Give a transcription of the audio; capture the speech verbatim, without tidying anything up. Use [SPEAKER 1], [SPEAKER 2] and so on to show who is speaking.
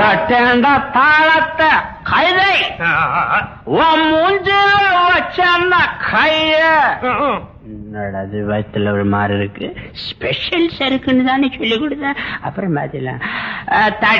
[SPEAKER 1] தட்டேண்ட தாளத்தை கைதை உன் மூஞ்சில வச்ச கைய அது வயத்துல ஒரு மாதிரி இருக்கு. ஸ்பெஷல் சருக்குன்னு தானே சொல்லி கொடுத்தேன். அப்புறம் பாத்தீங்களா